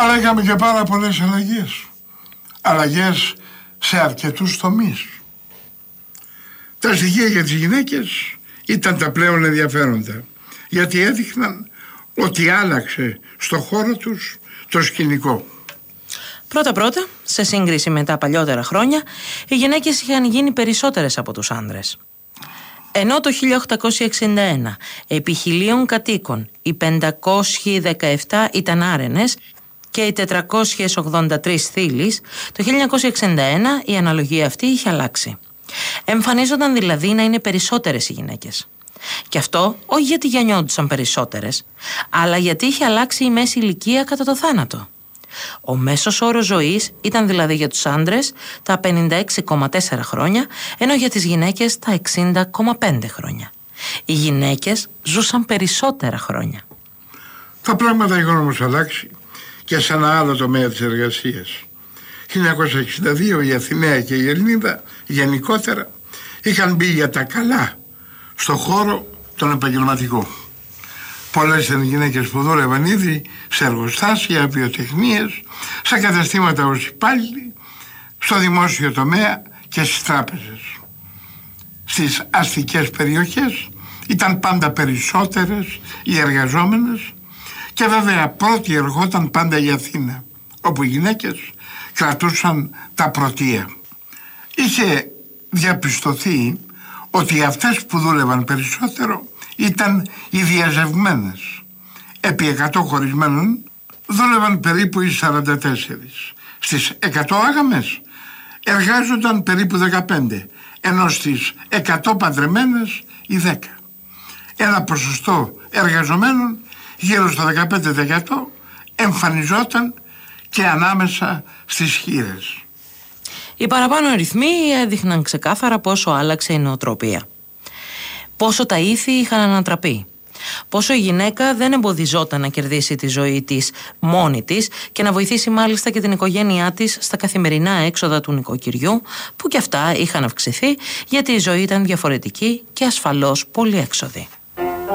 Αλλά είχαμε και πάρα πολλές αλλαγές. Αλλαγές σε αρκετούς τομείς. Τα στοιχεία για τις γυναίκες ήταν τα πλέον ενδιαφέροντα, γιατί έδειχναν ότι άλλαξε στο χώρο τους το σκηνικό. Πρώτα-πρώτα, σε σύγκριση με τα παλιότερα χρόνια, οι γυναίκες είχαν γίνει περισσότερες από τους άνδρες. Ενώ το 1861 επί 1.000 κατοίκων οι 517 ήταν άρενες και οι 483 θύλεις, το 1961 η αναλογία αυτή είχε αλλάξει. Εμφανίζονταν δηλαδή να είναι περισσότερες οι γυναίκες. Και αυτό όχι γιατί γεννιόντουσαν περισσότερες, αλλά γιατί είχε αλλάξει η μέση ηλικία κατά το θάνατο. Ο μέσος όρος ζωής ήταν δηλαδή για τους άντρες τα 56,4 χρόνια, ενώ για τις γυναίκες τα 60,5 χρόνια. Οι γυναίκες ζούσαν περισσότερα χρόνια. Τα πράγματα είχαν όμως αλλάξει και σε ένα άλλο τομέα της εργασίας. 1962 η Αθηναία και η Ελληνίδα γενικότερα είχαν μπει για τα καλά στο χώρο τον επαγγελματικό. Πολλές ήταν οι γυναίκες που δούλευαν ήδη σε εργοστάσια, βιοτεχνίες, σε καταστήματα ως υπάλληλοι, στο δημόσιο τομέα και στις τράπεζες. Στις αστικές περιοχές ήταν πάντα περισσότερες οι εργαζόμενες και βέβαια πρώτη ερχόταν πάντα η Αθήνα, όπου οι γυναίκες κρατούσαν τα πρωτεία. Είχε διαπιστωθεί ότι αυτές που δούλευαν περισσότερο ήταν οι διαζευμένες. Επί 100 χωρισμένων δούλευαν περίπου οι 44. Στις 100 άγαμες εργάζονταν περίπου 15, ενώ στις 100 παντρεμένες οι 10. Ένα ποσοστό εργαζομένων γύρω στο 15% εμφανιζόταν και ανάμεσα στις χήρες. Οι παραπάνω αριθμοί έδειχναν ξεκάθαρα πόσο άλλαξε η νοοτροπία. Πόσο τα ήθη είχαν ανατραπεί. Πόσο η γυναίκα δεν εμποδιζόταν να κερδίσει τη ζωή της μόνη της και να βοηθήσει μάλιστα και την οικογένειά της στα καθημερινά έξοδα του νοικοκυριού, που κι αυτά είχαν αυξηθεί γιατί η ζωή ήταν διαφορετική και ασφαλώς πολύ έξοδη.